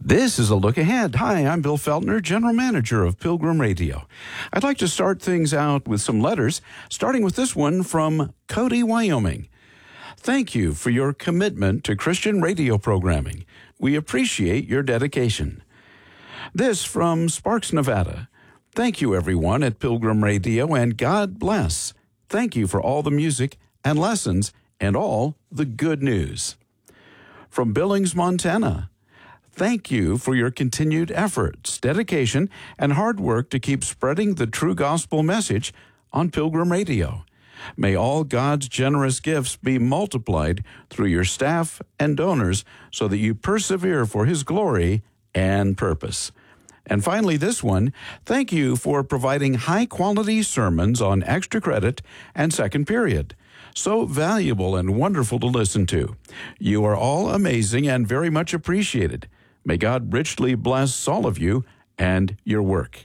This is a look ahead. Hi, I'm Bill Feltner, General Manager of Pilgrim Radio. I'd like to start things out with some letters, starting with this one from Cody, Wyoming. Thank you for your commitment to Christian radio programming. We appreciate your dedication. This from Sparks, Nevada. Thank you, everyone at Pilgrim Radio, and God bless. Thank you for all the music and lessons and all the good news. From Billings, Montana. Thank you for your continued efforts, dedication, and hard work to keep spreading the true gospel message on Pilgrim Radio. May all God's generous gifts be multiplied through your staff and donors so that you persevere for His glory and purpose. And finally, this one, thank you for providing high-quality sermons on extra credit and second period. So valuable and wonderful to listen to. You are all amazing and very much appreciated. May God richly bless all of you and your work.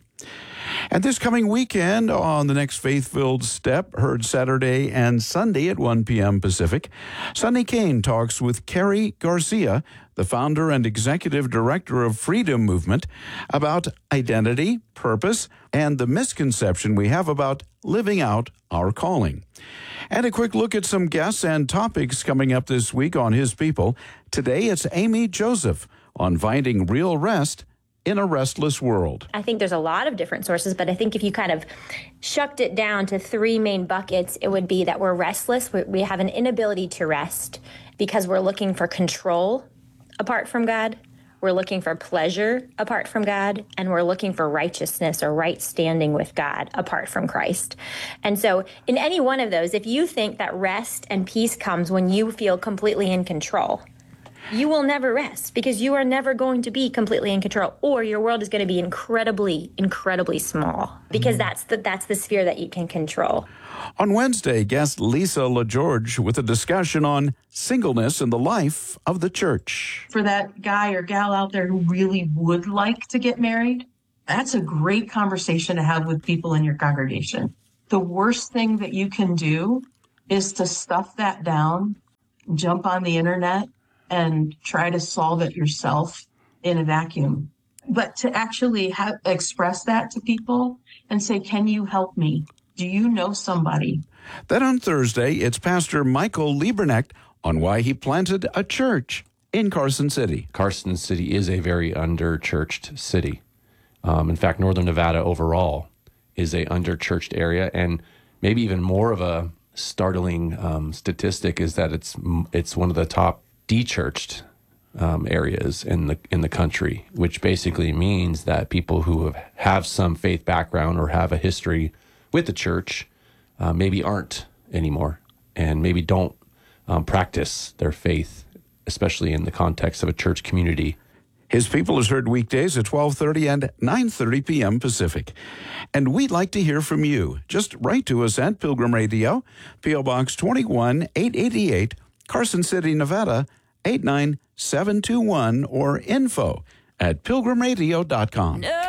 And this coming weekend on the next Faith-Filled Step, heard Saturday and Sunday at 1 p.m. Pacific, Sonny Kane talks with Carrie Garcia, the founder and executive director of Freedom Movement, about identity, purpose, and the misconception we have about living out our calling. And a quick look at some guests and topics coming up this week on His People. Today it's Amy Joseph on finding real rest in a restless world. I think there's a lot of different sources, but I think if you kind of shucked it down to three main buckets, it would be that we're restless. We have an inability to rest because we're looking for control apart from God. We're looking for pleasure apart from God, and we're looking for righteousness or right standing with God apart from Christ. And so in any one of those, if you think that rest and peace comes when you feel completely in control, you will never rest because you are never going to be completely in control, or your world is going to be incredibly, incredibly small because that's the sphere that you can control. On Wednesday, guest Lisa LaGeorge with a discussion on singleness in the life of the church. For that guy or gal out there who really would like to get married, that's a great conversation to have with people in your congregation. The worst thing that you can do is to stuff that down, jump on the internet, and try to solve it yourself in a vacuum. But to actually express that to people and say, can you help me? Do you know somebody? Then on Thursday, it's Pastor Michael Lieberknecht on why he planted a church in Carson City. Carson City is a very under-churched city. In fact, Northern Nevada overall is a under-churched area, and maybe even more of a startling statistic is that it's one of the top de-churched areas in the country, which basically means that people who have some faith background or have a history with the church maybe aren't anymore, and maybe don't practice their faith, especially in the context of a church community. His People is heard weekdays at 12:30 and 9:30 p.m. Pacific. And we'd like to hear from you. Just write to us at Pilgrim Radio, P.O. Box 21888, Carson City, Nevada, 89721, or info@pilgrimradio.com.